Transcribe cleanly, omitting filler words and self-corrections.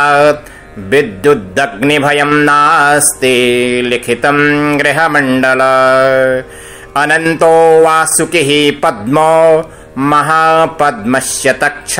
विद्युदग्निभयं नास्ति लिखितं गृहमण्डल अनन्तो वासुकिः पद्मो महापद्मस्य तक्ष